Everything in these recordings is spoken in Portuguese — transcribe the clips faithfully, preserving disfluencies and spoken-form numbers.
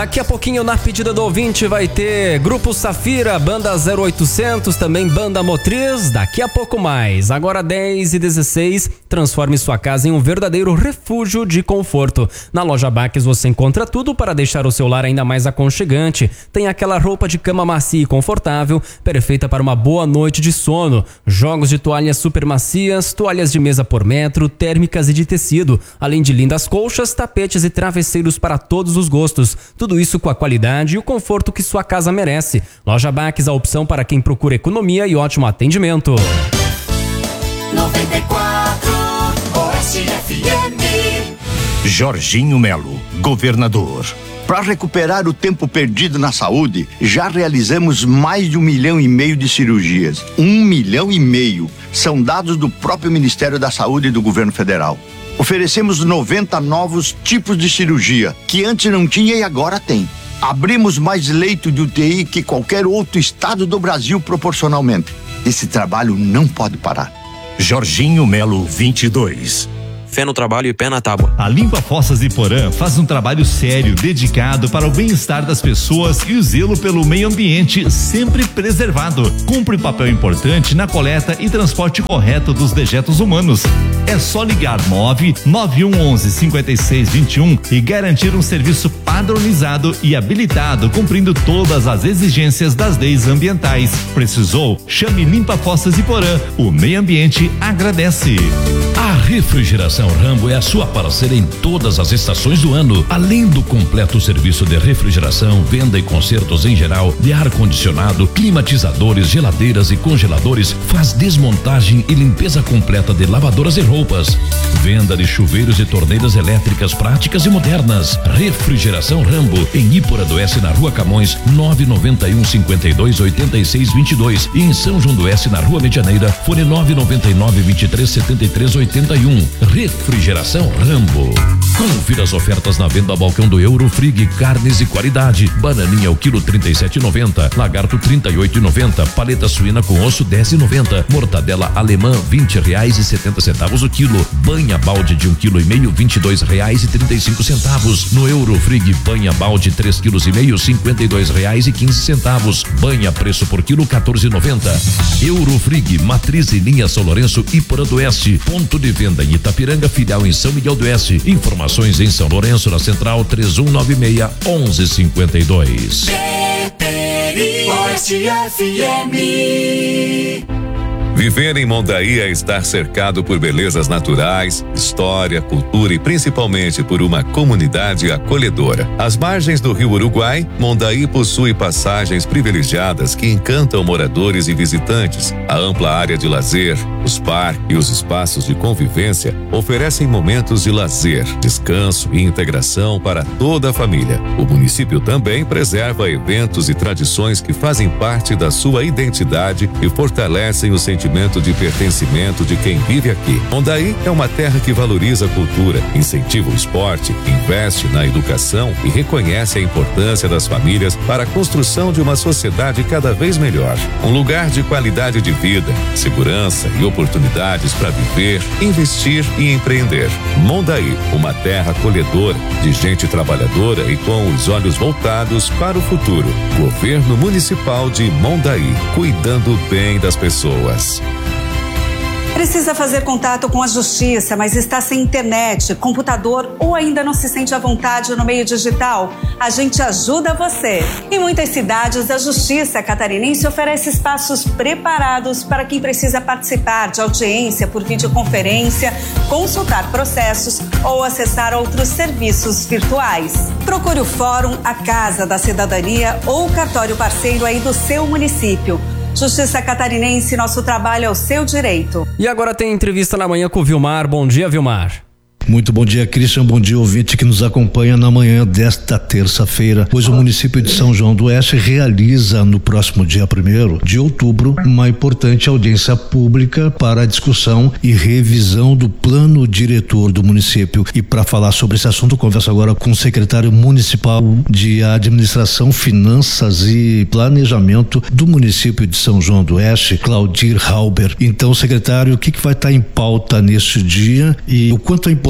Daqui a pouquinho, na pedida do ouvinte, vai ter Grupo Safira, Banda zero oitocentos, também Banda Motriz. Daqui a pouco mais. Agora dez e dezesseis, transforme sua casa em um verdadeiro refúgio de conforto. Na Loja Baques você encontra tudo para deixar o seu lar ainda mais aconchegante. Tem aquela roupa de cama macia e confortável, perfeita para uma boa noite de sono. Jogos de toalhas super macias, toalhas de mesa por metro, térmicas e de tecido. Além de lindas colchas, tapetes e travesseiros para todos os gostos. Tudo isso com a qualidade e o conforto que sua casa merece. Loja Baques, a opção para quem procura economia e ótimo atendimento. noventa e quatro Oeste F M. Jorginho Melo, governador. Para recuperar o tempo perdido na saúde, já realizamos mais de um milhão e meio de cirurgias. Um milhão e meio. São dados do próprio Ministério da Saúde e do Governo Federal. Oferecemos noventa novos tipos de cirurgia, que antes não tinha e agora tem. Abrimos mais leito de U T I que qualquer outro estado do Brasil proporcionalmente. Esse trabalho não pode parar. Jorginho Melo, vinte e dois. Fé no trabalho e pé na tábua. A Limpa Fossas Iporã faz um trabalho sério, dedicado para o bem-estar das pessoas e o zelo pelo meio ambiente sempre preservado. Cumpre papel importante na coleta e transporte correto dos dejetos humanos. É só ligar nove nove um onze cinquenta e seis vinte e um e garantir um serviço padronizado e habilitado, cumprindo todas as exigências das leis ambientais. Precisou? Chame Limpa Fossas Iporã. O meio ambiente agradece. A Refrigeração Rambo é a sua parceira em todas as estações do ano. Além do completo serviço de refrigeração, venda e consertos em geral, de ar-condicionado, climatizadores, geladeiras e congeladores, faz desmontagem e limpeza completa de lavadoras e roupas. Venda de chuveiros e torneiras elétricas práticas e modernas. Refrigeração Rambo, em Ípora do Oeste, na Rua Camões, nove nove um cinquenta e dois oitenta e seis vinte e dois, e em São João do Oeste, na Rua Medianeira, fone nove nove nove vinte e três setenta e três oitenta e um. Refrigeração Rambo. Confira as ofertas na venda Balcão do Eurofrig, carnes e qualidade. Bananinha o quilo trinta e sete e noventa, lagarto trinta e oito e noventa, paleta suína com osso dez e noventa, mortadela alemã vinte reais e setenta centavos o quilo, banha balde de um quilo e meio vinte e dois reais e trinta e cinco centavos. No Eurofrig, banha balde três quilos e meio cinquenta e dois reais e quinze centavos, banha preço por quilo quatorze e noventa. Eurofrig, matriz em linha São Lourenço, Ípora do Oeste, ponto de venda em Itapiranga, filial em São Miguel do Oeste. Informações em São Lourenço, na central três um nove seis onze cinquenta e dois. Oeste F M. Viver em Mondaí é estar cercado por belezas naturais, história, cultura e principalmente por uma comunidade acolhedora. Às margens do Rio Uruguai, Mondaí possui passagens privilegiadas que encantam moradores e visitantes. A ampla área de lazer, os parques e os espaços de convivência oferecem momentos de lazer, descanso e integração para toda a família. O município também preserva eventos e tradições que fazem parte da sua identidade e fortalecem o sentimento de pertencimento de quem vive aqui. Mondaí é uma terra que valoriza a cultura, incentiva o esporte, investe na educação e reconhece a importância das famílias para a construção de uma sociedade cada vez melhor. Um lugar de qualidade de vida, segurança e oportunidades para viver, investir e empreender. Mondaí, uma terra acolhedora, de gente trabalhadora e com os olhos voltados para o futuro. Governo Municipal de Mondaí, cuidando bem das pessoas. Precisa fazer contato com a justiça, mas está sem internet, computador ou ainda não se sente à vontade no meio digital? A gente ajuda você. Em muitas cidades, a Justiça Catarinense oferece espaços preparados para quem precisa participar de audiência por videoconferência, consultar processos ou acessar outros serviços virtuais. Procure o Fórum, a Casa da Cidadania ou o cartório parceiro aí do seu município. Justiça Catarinense, nosso trabalho é o seu direito. E agora tem entrevista na manhã com o Vilmar. Bom dia, Vilmar. Muito bom dia, Christian. Bom dia, ouvinte que nos acompanha na manhã desta terça-feira, pois o município de São João do Oeste realiza no próximo dia primeiro de outubro uma importante audiência pública para a discussão e revisão do plano diretor do município. E para falar sobre esse assunto, converso agora com o secretário municipal de Administração, Finanças e Planejamento do município de São João do Oeste, Claudir Halber. Então, secretário, o que, que vai estar em pauta neste dia e o quanto é importante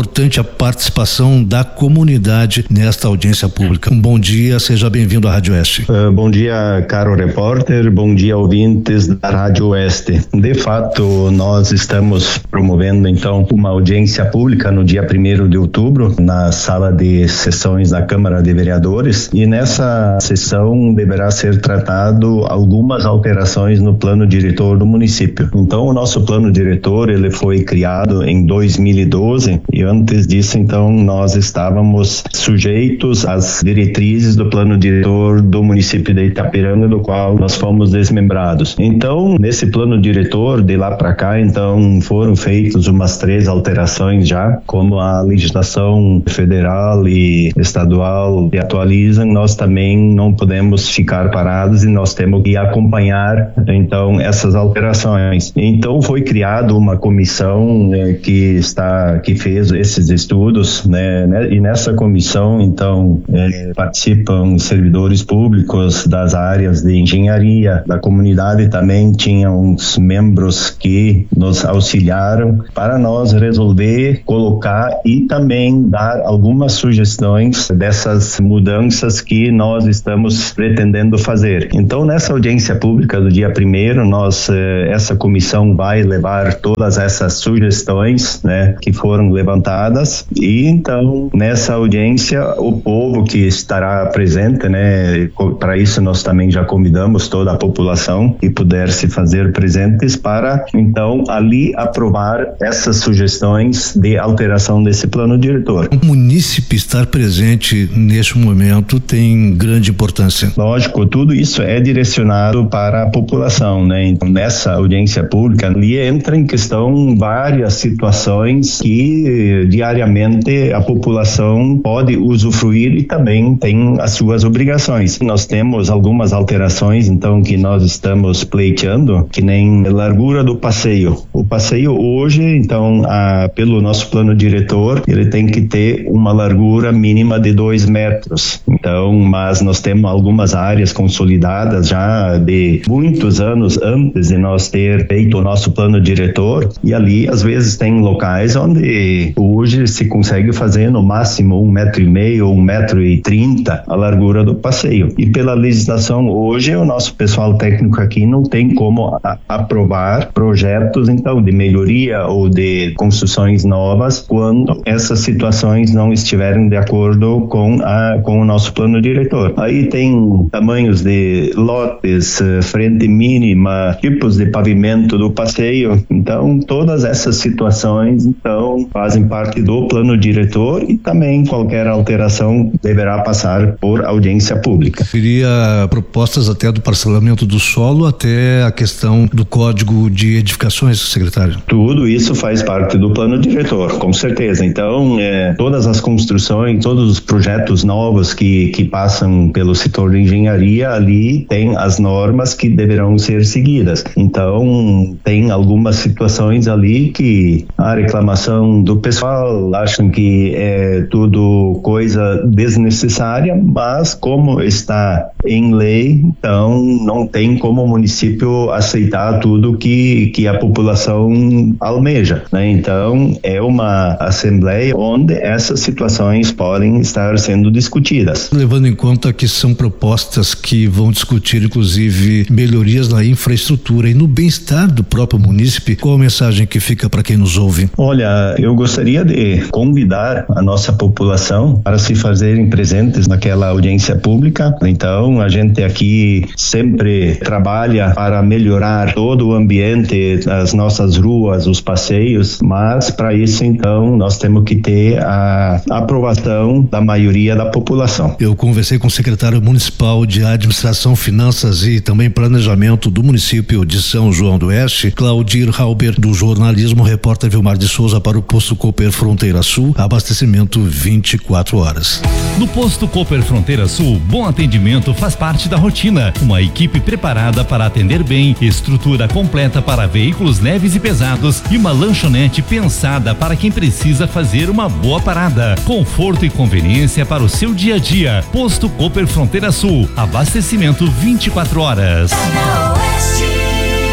importante a participação da comunidade nesta audiência pública. Um bom dia, seja bem-vindo à Rádio Oeste. Uh, bom dia, caro repórter, bom dia, ouvintes da Rádio Oeste. De fato, nós estamos promovendo então uma audiência pública no dia primeiro de outubro, na sala de sessões da Câmara de Vereadores, e nessa sessão deverá ser tratado algumas alterações no plano diretor do município. Então, o nosso plano diretor, ele foi criado em dois mil e doze, e antes disso, então, nós estávamos sujeitos às diretrizes do plano diretor do município de Itapiranga, do qual nós fomos desmembrados. Então, nesse plano diretor, de lá para cá, então, foram feitas umas três alterações já, como a legislação federal e estadual se atualizam, nós também não podemos ficar parados e nós temos que acompanhar, então, essas alterações. Então, foi criada uma comissão né, que está, que fez esses estudos, né, né e nessa comissão, então, é, participam servidores públicos das áreas de engenharia, da comunidade também tinha uns membros que nos auxiliaram para nós resolver, colocar e também dar algumas sugestões dessas mudanças que nós estamos pretendendo fazer. Então, nessa audiência pública do dia primeiro, nós, eh, essa comissão vai levar todas essas sugestões, né, que foram levantadas, e então, nessa audiência, o povo que estará presente, né, para isso nós também já convidamos toda a população que puder se fazer presentes para, então, ali aprovar essas sugestões de alteração desse plano diretor. O munícipe estar presente neste momento tem grande importância. Lógico, tudo isso é direcionado para a população, né? Então, nessa audiência pública, ali entra em questão várias situações que diariamente a população pode usufruir e também tem as suas obrigações. Nós temos algumas alterações, então, que nós estamos pleiteando, que nem largura do passeio. O passeio hoje, então, a, pelo nosso plano diretor, ele tem que ter uma largura mínima de dois metros. Então, mas nós temos algumas áreas consolidadas já de muitos anos antes de nós ter feito o nosso plano diretor, e ali, às vezes, tem locais onde hoje se consegue fazer no máximo um metro e meio, um metro e trinta a largura do passeio. E pela legislação hoje, o nosso pessoal técnico aqui não tem como a, aprovar projetos, então, de melhoria ou de construções novas quando essas situações não estiverem de acordo com, a, com o nosso plano diretor. Aí tem tamanhos de lotes, frente mínima, tipos de pavimento do passeio. Então, todas essas situações, então, fazem parte do plano diretor e também qualquer alteração deverá passar por audiência pública. Seria propostas até do parcelamento do solo até a questão do código de edificações, secretário? Tudo isso faz parte do plano diretor, com certeza. Então, é, todas as construções, todos os projetos novos que, que passam pelo setor de engenharia, ali tem as normas que deverão ser seguidas. Então, tem algumas situações ali que a reclamação do pessoal acham que é tudo coisa desnecessária, mas como está em lei, então não tem como o município aceitar tudo que, que a população almeja, né? Então, é uma assembleia onde essas situações podem estar sendo discutidas. Levando em conta que são propostas que vão discutir, inclusive, melhorias na infraestrutura e no bem-estar do próprio munícipe, qual a mensagem que fica para quem nos ouve? Olha, eu gostaria de convidar a nossa população para se fazerem presentes naquela audiência pública. Então, a gente aqui sempre trabalha para melhorar todo o ambiente, as nossas ruas, os passeios, mas para isso, então, nós temos que ter a aprovação da maioria da população. Eu conversei com o secretário municipal de Administração, Finanças e também Planejamento do município de São João do Oeste, Claudir Halber, do jornalismo, repórter Vilmar de Souza para o Posto Cooper Fronteira Sul, abastecimento vinte e quatro horas. No Posto Cooper Fronteira Sul, bom atendimento faz parte da rotina. Uma equipe preparada para atender bem, estrutura completa para veículos leves e pesados e uma lanchonete pensada para quem precisa fazer uma boa parada. Conforto e conveniência para o seu dia a dia. Posto Cooper Fronteira Sul, abastecimento vinte e quatro horas.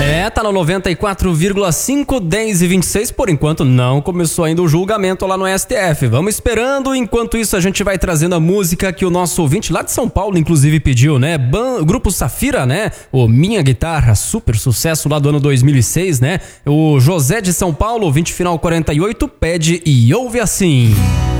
É, tá no noventa e quatro vírgula cinco, dez e vinte e seis. Por enquanto não começou ainda o julgamento lá no S T F. Vamos esperando. Enquanto isso, a gente vai trazendo a música que o nosso ouvinte lá de São Paulo, inclusive, pediu, né? Ban- Grupo Safira, né? O Minha Guitarra, super sucesso lá do ano dois mil e seis, né? O José de São Paulo, ouvinte final quarenta e oito, pede e ouve assim.